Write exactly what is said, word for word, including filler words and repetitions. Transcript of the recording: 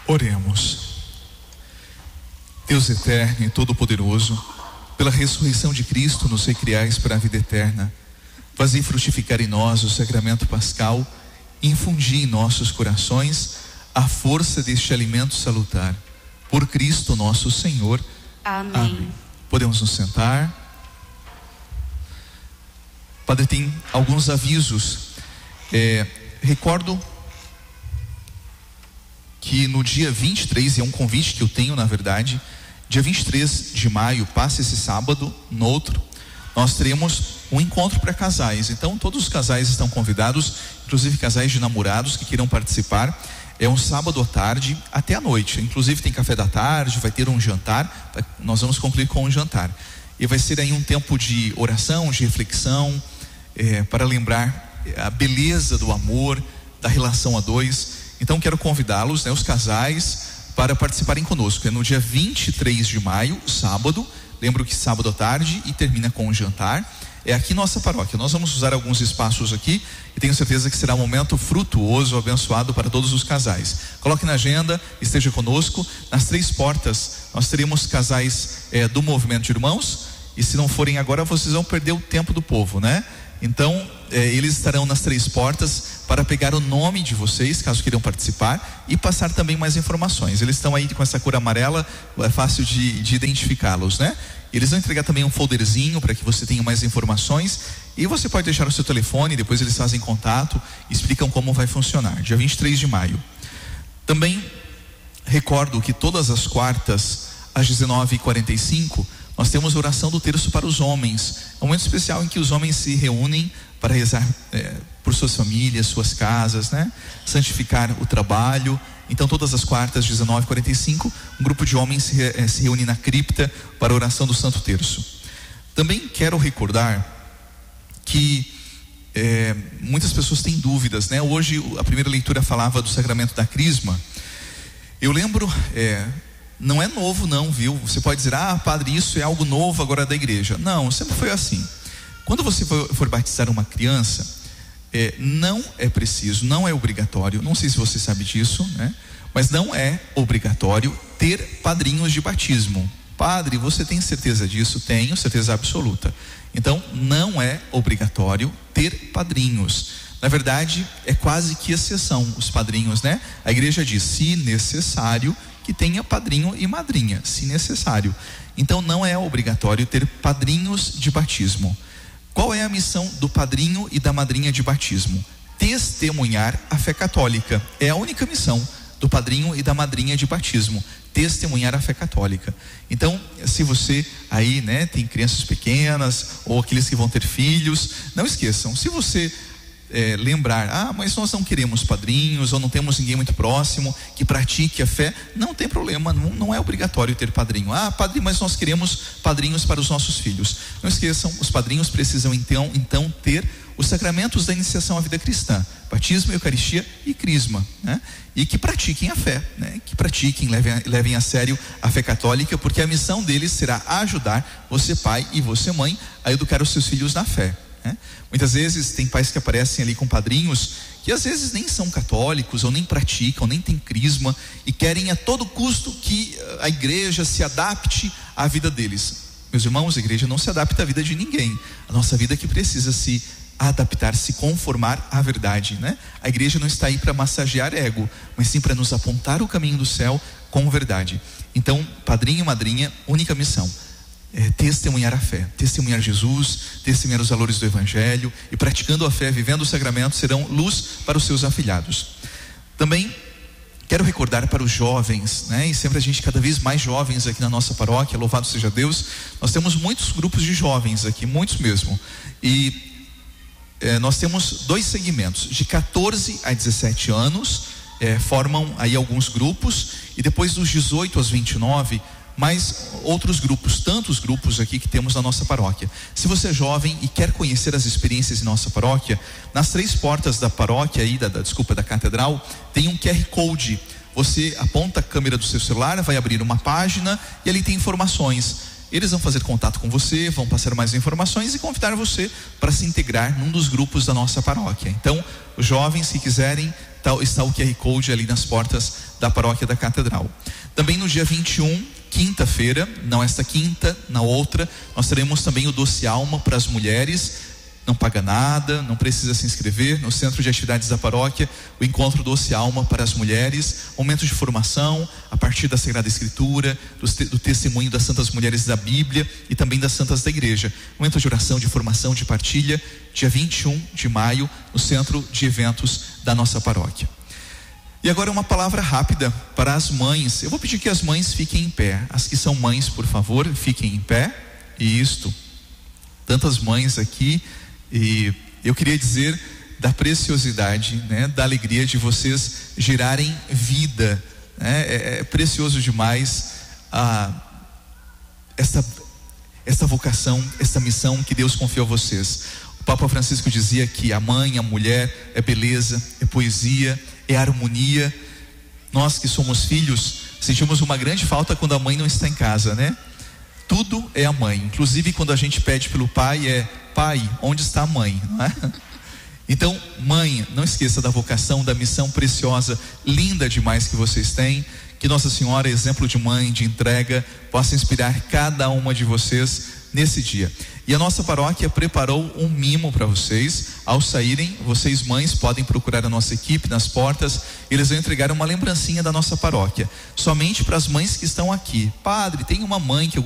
Oremos. Deus eterno e todo-poderoso, pela ressurreição de Cristo nos recriais para a vida eterna, fazei frutificar em nós o sacramento pascal e infundir em nossos corações a força deste alimento salutar. Por Cristo nosso Senhor. Amém. Amém. Podemos nos sentar. Padre, tem alguns avisos. É, recordo que no dia vinte e três, e é um convite que eu tenho na verdade, dia vinte e três de maio, passa esse sábado, no outro, nós teremos um encontro para casais. Então todos os casais estão convidados, inclusive casais de namorados que queiram participar. É um sábado à tarde até à noite, inclusive tem café da tarde, vai ter um jantar, nós vamos concluir com um jantar. E vai ser aí um tempo de oração, de reflexão, é, para lembrar a beleza do amor, da relação a dois. Então quero convidá-los, né, os casais, para participarem conosco. É no dia vinte e três de maio, sábado. Lembro que sábado à tarde e termina com um jantar. É aqui nossa paróquia. Nós vamos usar alguns espaços aqui e tenho certeza que será um momento frutuoso, abençoado para todos os casais. Coloque na agenda, esteja conosco. Nas três portas nós teremos casais é, do movimento de irmãos, e se não forem agora vocês vão perder o tempo do povo, né? Então é, eles estarão nas três portas para pegar o nome de vocês, caso queiram participar, e passar também mais informações. Eles estão aí com essa cor amarela, é fácil de, de identificá-los, né? Eles vão entregar também um folderzinho para que você tenha mais informações, e você pode deixar o seu telefone, depois eles fazem contato, explicam como vai funcionar. Dia vinte e três de maio. Também recordo que todas as quartas às dezenove e quarenta e cinco nós temos a oração do terço para os homens. É um momento especial em que os homens se reúnem para rezar é, por suas famílias, suas casas, né? Santificar o trabalho. Então todas as quartas, dezenove e quarenta e cinco, um grupo de homens se, é, se reúne na cripta para a oração do Santo Terço. Também quero recordar que é, muitas pessoas têm dúvidas, né? Hoje a primeira leitura falava do sacramento da crisma. Eu lembro, é, não é novo não, viu? Você pode dizer, ah, padre, isso é algo novo agora da igreja. Não, sempre foi assim. Quando você for, for batizar uma criança, É, não é preciso, não é obrigatório, não sei se você sabe disso, né? Mas não é obrigatório ter padrinhos de batismo. Padre, você tem certeza disso? Tenho certeza absoluta. Então não é obrigatório ter padrinhos. Na verdade é quase que exceção os padrinhos, né? A igreja diz, se necessário, que tenha padrinho e madrinha, se necessário. Então não é obrigatório ter padrinhos de batismo. Qual é a missão do padrinho e da madrinha de batismo? Testemunhar a fé católica. É a única missão do padrinho e da madrinha de batismo. Testemunhar a fé católica. Então, se você aí, né, tem crianças pequenas ou aqueles que vão ter filhos, não esqueçam, se você é, lembrar, ah, mas nós não queremos padrinhos, ou não temos ninguém muito próximo que pratique a fé, não tem problema, não, não é obrigatório ter padrinho. Ah, padre, mas nós queremos padrinhos para os nossos filhos. Não esqueçam, os padrinhos precisam então, então ter os sacramentos da iniciação à vida cristã, batismo, eucaristia e crisma, né? E que pratiquem a fé, né? Que pratiquem, levem, levem a sério a fé católica, porque a missão deles será ajudar você, pai, e você, mãe, a educar os seus filhos na fé, né? Muitas vezes tem pais que aparecem ali com padrinhos que às vezes nem são católicos ou nem praticam, nem tem crisma, e querem a todo custo que a igreja se adapte à vida deles. Meus irmãos, a igreja não se adapta à vida de ninguém. A nossa vida que precisa se adaptar, se conformar à verdade, né? A igreja não está aí para massagear ego, mas sim para nos apontar o caminho do céu com verdade. Então, padrinho e madrinha, única missão: É, testemunhar a fé, testemunhar Jesus, testemunhar os valores do Evangelho, e praticando a fé, vivendo o sacramento, serão luz para os seus afilhados. Também quero recordar para os jovens, né? E sempre a gente cada vez mais jovens aqui na nossa paróquia, louvado seja Deus. Nós temos muitos grupos de jovens aqui, muitos mesmo. E é, nós temos dois segmentos, de quatorze a dezessete anos, é, formam aí alguns grupos, e depois dos dezoito aos vinte e nove, mais outros grupos, tantos grupos aqui que temos na nossa paróquia. Se você é jovem e quer conhecer as experiências em nossa paróquia, nas três portas da paróquia aí, da, da, desculpa, da catedral, tem um Q R Code. Você aponta a câmera do seu celular, vai abrir uma página e ali tem informações. Eles vão fazer contato com você, vão passar mais informações e convidar você para se integrar num dos grupos da nossa paróquia. Então, os jovens que quiserem, tá, está o Q R Code ali nas portas da paróquia da Catedral. Também no dia vinte e um, quinta-feira, não esta quinta, na outra, nós teremos também o Doce Alma para as mulheres. Não paga nada, não precisa se inscrever. No centro de atividades da paróquia, o encontro Doce Alma para as mulheres, momentos de formação a partir da Sagrada Escritura, do, te, do testemunho das santas mulheres da Bíblia e também das santas da igreja. Momento de oração, de formação, de partilha, dia vinte e um de maio, no centro de eventos da nossa paróquia. E agora uma palavra rápida para as mães. Eu vou pedir que as mães fiquem em pé. As que são mães, por favor, fiquem em pé. E isto, tantas mães aqui. E eu queria dizer da preciosidade, né, da alegria de vocês gerarem vida, né? é, é precioso demais a, esta, esta vocação, esta missão que Deus confiou a vocês. O Papa Francisco dizia que a mãe, a mulher é beleza, é poesia, é harmonia. Nós que somos filhos sentimos uma grande falta quando a mãe não está em casa, né? Tudo é a mãe, inclusive quando a gente pede pelo pai é: pai, onde está a mãe? Não é? Então, mãe, não esqueça da vocação, da missão preciosa, linda demais que vocês têm. Que Nossa Senhora, exemplo de mãe, de entrega, possa inspirar cada uma de vocês nesse dia. E a nossa paróquia preparou um mimo para vocês. Ao saírem, vocês mães podem procurar a nossa equipe nas portas. Eles vão entregar uma lembrancinha da nossa paróquia, somente para as mães que estão aqui. Padre, tem uma mãe que eu